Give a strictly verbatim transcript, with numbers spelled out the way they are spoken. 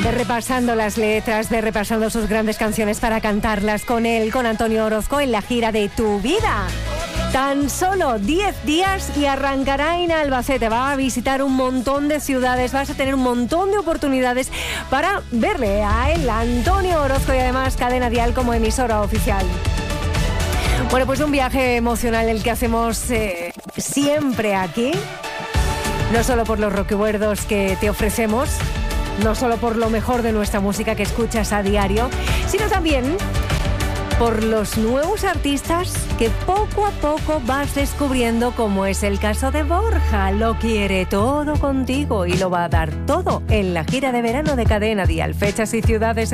de repasando las letras, de repasando sus grandes canciones para cantarlas con él, con Antonio Orozco, en la gira de Tu Vida. Tan solo diez días y arrancará en Albacete. Va a visitar un montón de ciudades, vas a tener un montón de oportunidades para verle a él, Antonio Orozco, y además Cadena Dial como emisora oficial. Bueno, pues un viaje emocional el que hacemos eh, siempre aquí, no solo por los recuerdos que te ofrecemos, no solo por lo mejor de nuestra música que escuchas a diario, sino también por los nuevos artistas que poco a poco vas descubriendo, como es el caso de Borja. Lo quiere todo contigo y lo va a dar todo en la gira de verano de Cadena Dial. Fechas y ciudades